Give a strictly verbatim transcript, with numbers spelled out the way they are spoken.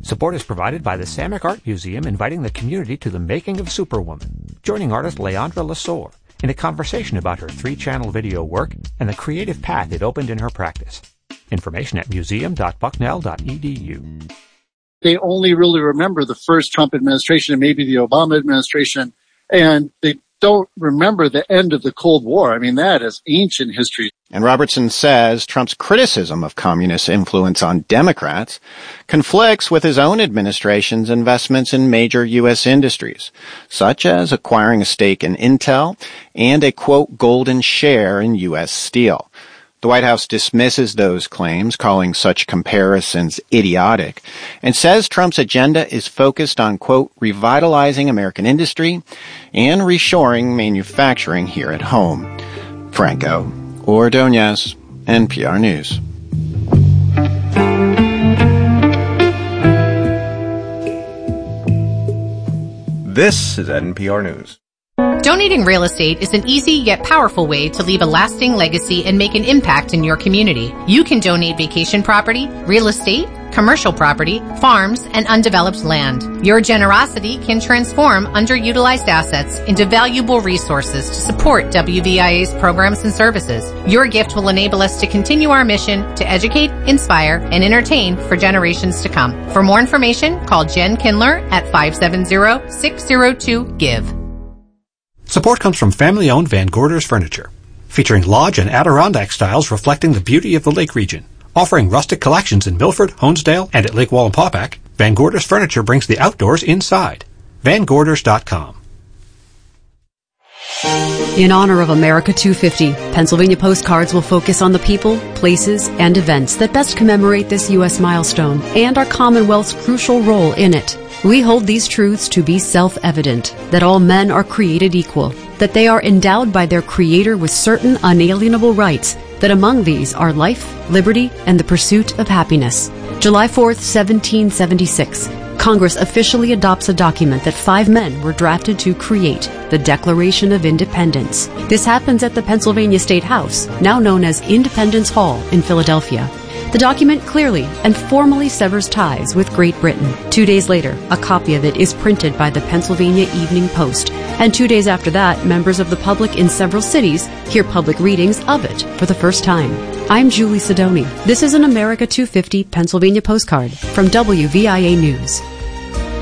Support is provided by the Samick Art Museum, inviting the community to the making of Superwoman, joining artist Leandra Lesor in a conversation about her three-channel video work and the creative path it opened in her practice. Information at museum dot bucknell dot e d u. They only really remember the first Trump administration and maybe the Obama administration, and they don't remember the end of the Cold War. I mean, that is ancient history. And Robertson says Trump's criticism of communist influence on Democrats conflicts with his own administration's investments in major U S industries, such as acquiring a stake in Intel and a, quote, golden share in U S steel. The White House dismisses those claims, calling such comparisons idiotic, and says Trump's agenda is focused on, quote, revitalizing American industry and reshoring manufacturing here at home. Franco Ordonez, N P R News. This is N P R News. Donating real estate is an easy yet powerful way to leave a lasting legacy and make an impact in your community. You can donate vacation property, real estate, commercial property, farms, and undeveloped land. Your generosity can transform underutilized assets into valuable resources to support W V I A's programs and services. Your gift will enable us to continue our mission to educate, inspire, and entertain for generations to come. For more information, call Jen Kindler at five seven zero, six zero two, GIVE. Support comes from family-owned Van Gorders Furniture, featuring lodge and Adirondack styles reflecting the beauty of the lake region. Offering rustic collections in Milford, Honesdale, and at Lake Wallenpaupack, Van Gorders Furniture brings the outdoors inside. van gorders dot com. In honor of America two fifty, Pennsylvania Postcards will focus on the people, places, and events that best commemorate this U S milestone and our Commonwealth's crucial role in it. We hold these truths to be self-evident, that all men are created equal, that they are endowed by their Creator with certain unalienable rights, that among these are life, liberty, and the pursuit of happiness. July fourth, seventeen seventy-six, Congress officially adopts a document that five men were drafted to create, the Declaration of Independence. This happens at the Pennsylvania State House, now known as Independence Hall in Philadelphia. The document clearly and formally severs ties with Great Britain. Two days later, a copy of it is printed by the Pennsylvania Evening Post, and two days after that, members of the public in several cities hear public readings of it for the first time. I'm Julie Sidoni. This is an America two fifty Pennsylvania postcard from W V I A News.